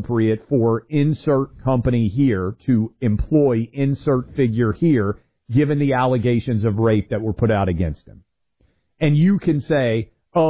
appropriate for insert company here to employ insert figure here, given the allegations of rape that were put out against him. And you can say,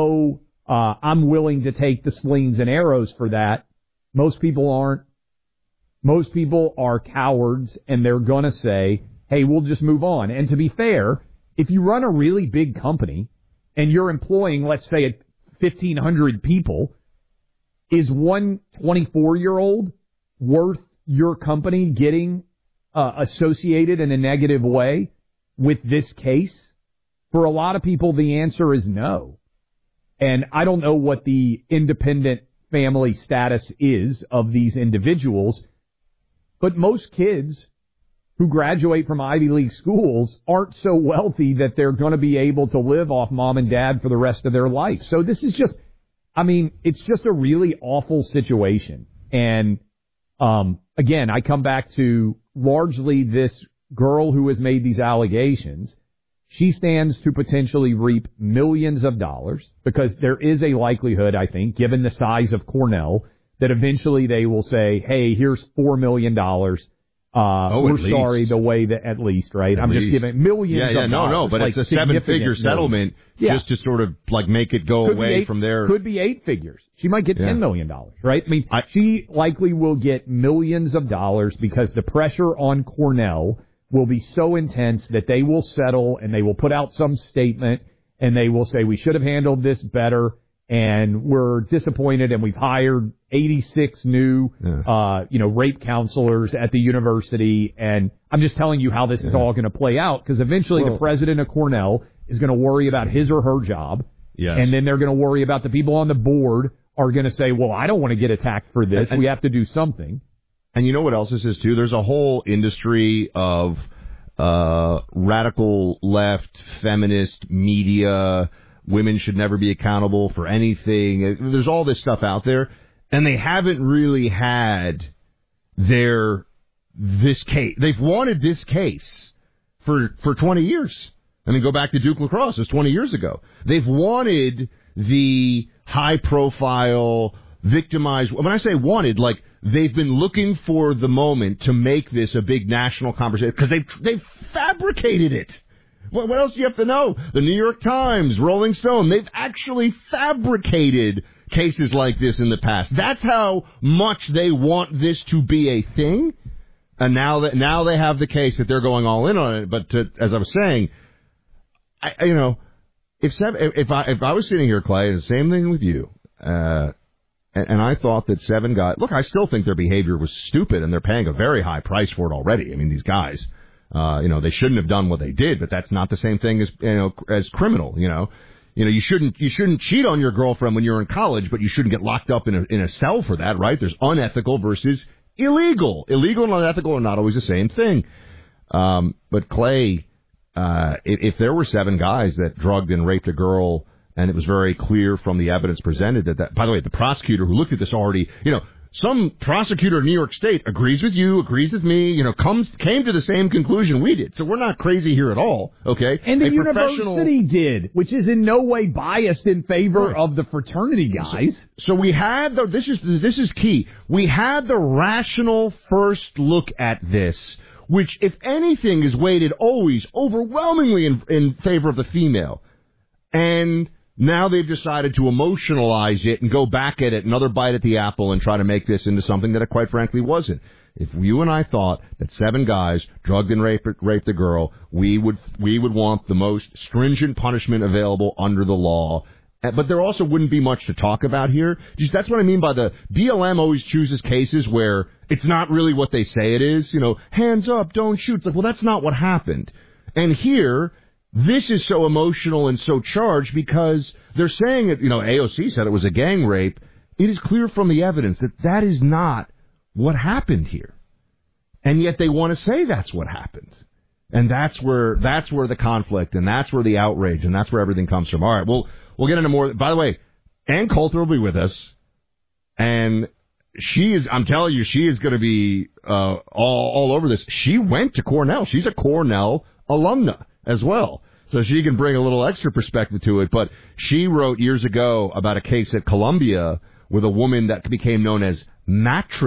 I'm willing to take the slings and arrows for that. Most people aren't. Most people are cowards, and they're going to say, hey, we'll just move on. And to be fair, if you run a really big company and you're employing, let's say, 1,500 people, is one 24-year-old worth your company getting associated in a negative way with this case? For a lot of people, the answer is no. And I don't know what the independent family status is of these individuals, but most kids who graduate from Ivy League schools aren't so wealthy that they're going to be able to live off mom and dad for the rest of their life. So this is just, it's just a really awful situation. And, again, I come back to largely this girl who has made these allegations. She stands to potentially reap millions of dollars because there is a likelihood, I think, given the size of Cornell, that eventually they will say, hey, here's $4 million. We're sorry, the way that, at least, right? I'm just giving millions of dollars. But it's a seven-figure settlement just to sort of like make it go away from there. Could be 8 figures. She might get $10 million, right? She likely will get millions of dollars because the pressure on Cornell will be so intense that they will settle and they will put out some statement and they will say, we should have handled this better and we're disappointed and we've hired 86 new, rape counselors at the university. And I'm just telling you how this is all going to play out because eventually the president of Cornell is going to worry about his or her job. Yes. And then they're going to worry about the people on the board are going to say, well, I don't want to get attacked for this. We have to do something. And you know what else this is, too? There's a whole industry of radical left, feminist media. Women should never be accountable for anything. There's all this stuff out there. And they haven't really had this case. They've wanted this case for 20 years. Go back to Duke Lacrosse. It was 20 years ago. They've wanted the high-profile, victimized. When I say wanted, like, they've been looking for the moment to make this a big national conversation because they've fabricated it. What else do you have to know? The New York Times, Rolling Stone, they've actually fabricated cases like this in the past. That's how much they want this to be a thing. And now they have the case that they're going all in on it. But as I was saying, if I was sitting here, Clay, and the same thing with you, and I thought that 7 guys... Look, I still think their behavior was stupid, and they're paying a very high price for it already. These guys, they shouldn't have done what they did, but that's not the same thing as criminal. You shouldn't cheat on your girlfriend when you're in college, but you shouldn't get locked up in a cell for that, right? There's unethical versus illegal. Illegal and unethical are not always the same thing. But Clay, if there were 7 guys that drugged and raped a girl, and it was very clear from the evidence presented that, by the way, the prosecutor who looked at this already, some prosecutor in New York State agrees with you, agrees with me, came to the same conclusion we did. So we're not crazy here at all, okay? And the university did, which is in no way biased in favor of the fraternity guys. So we had this is key. We had the rational first look at this, which, if anything, is weighted always overwhelmingly in favor of the female. And now they've decided to emotionalize it and go back at it, another bite at the apple, and try to make this into something that it quite frankly wasn't. If you and I thought that 7 guys drugged and raped a girl, we would want the most stringent punishment available under the law. But there also wouldn't be much to talk about here. That's what I mean by the BLM always chooses cases where it's not really what they say it is. Hands up, don't shoot. It's like, well, that's not what happened. And here, this is so emotional and so charged because they're saying it, AOC said it was a gang rape. It is clear from the evidence that is not what happened here. And yet they want to say that's what happened. And that's where the conflict and that's where the outrage and that's where everything comes from. All right, we'll get into more. By the way, Ann Coulter will be with us. And I'm telling you, she is going to be all over this. She went to Cornell. She's a Cornell alumna as well. So she can bring a little extra perspective to it. But she wrote years ago about a case at Columbia with a woman that became known as Mattress